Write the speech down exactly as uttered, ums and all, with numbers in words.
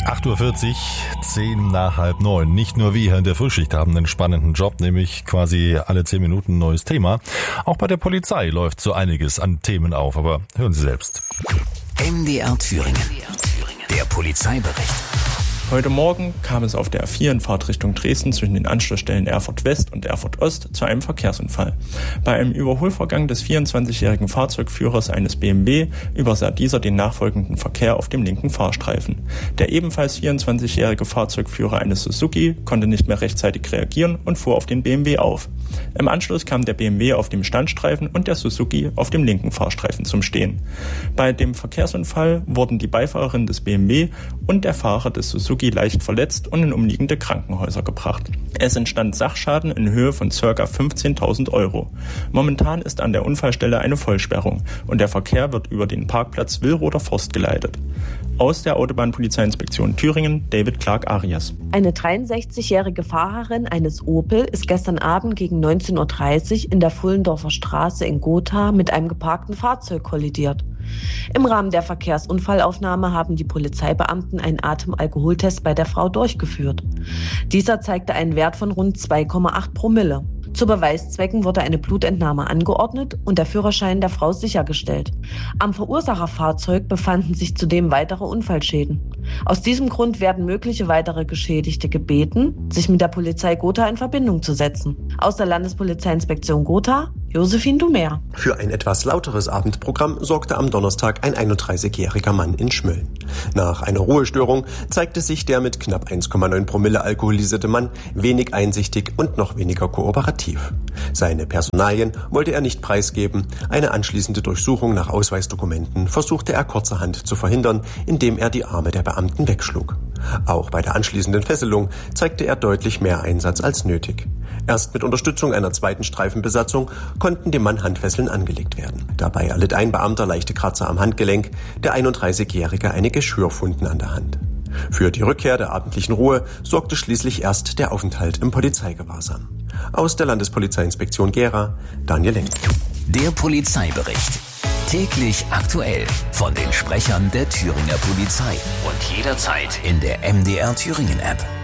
acht Uhr vierzig, zehn nach halb neun. Nicht nur wir hier in der Frühschicht haben einen spannenden Job, nämlich quasi alle zehn Minuten ein neues Thema. Auch bei der Polizei läuft so einiges an Themen auf, aber hören Sie selbst. M D R Thüringen, der Polizeibericht. Heute Morgen kam es auf der A vier in Fahrtrichtung Dresden zwischen den Anschlussstellen Erfurt West und Erfurt Ost zu einem Verkehrsunfall. Bei einem Überholvorgang des vierundzwanzigjährigen Fahrzeugführers eines B M W übersah dieser den nachfolgenden Verkehr auf dem linken Fahrstreifen. Der ebenfalls vierundzwanzigjährige Fahrzeugführer eines Suzuki konnte nicht mehr rechtzeitig reagieren und fuhr auf den B M W auf. Im Anschluss kam der B M W auf dem Standstreifen und der Suzuki auf dem linken Fahrstreifen zum Stehen. Bei dem Verkehrsunfall wurden die Beifahrerin des B M W und der Fahrer des Suzuki leicht verletzt und in umliegende Krankenhäuser gebracht. Es entstand Sachschaden in Höhe von ca. fünfzehntausend Euro. Momentan ist an der Unfallstelle eine Vollsperrung und der Verkehr wird über den Parkplatz Willroder Forst geleitet. Aus der Autobahnpolizeiinspektion Thüringen, David Clark-Arias. Eine dreiundsechzigjährige Fahrerin eines Opel ist gestern Abend gegen neunzehn Uhr dreißig in der Fullendorfer Straße in Gotha mit einem geparkten Fahrzeug kollidiert. Im Rahmen der Verkehrsunfallaufnahme haben die Polizeibeamten einen Atemalkoholtest bei der Frau durchgeführt. Dieser zeigte einen Wert von rund zwei Komma acht Promille. Zu Beweiszwecken wurde eine Blutentnahme angeordnet und der Führerschein der Frau sichergestellt. Am Verursacherfahrzeug befanden sich zudem weitere Unfallschäden. Aus diesem Grund werden mögliche weitere Geschädigte gebeten, sich mit der Polizei Gotha in Verbindung zu setzen. Aus der Landespolizeiinspektion Gotha, Josephine Dumer. Für ein etwas lauteres Abendprogramm sorgte am Donnerstag ein einunddreißigjähriger Mann in Schmölln. Nach einer Ruhestörung zeigte sich der mit knapp eins Komma neun Promille alkoholisierte Mann wenig einsichtig und noch weniger kooperativ. Seine Personalien wollte er nicht preisgeben. Eine anschließende Durchsuchung nach Ausweisdokumenten versuchte er kurzerhand zu verhindern, indem er die Arme der Beamten wegschlug. Auch bei der anschließenden Fesselung zeigte er deutlich mehr Einsatz als nötig. Erst mit Unterstützung einer zweiten Streifenbesatzung konnten dem Mann Handfesseln angelegt werden. Dabei erlitt ein Beamter leichte Kratzer am Handgelenk, der einunddreißigjährige einige Schürfwunden an der Hand. Für die Rückkehr der abendlichen Ruhe sorgte schließlich erst der Aufenthalt im Polizeigewahrsam. Aus der Landespolizeiinspektion Gera, Daniel Lenk. Der Polizeibericht. Täglich aktuell von den Sprechern der Thüringer Polizei und jederzeit in der M D R Thüringen App.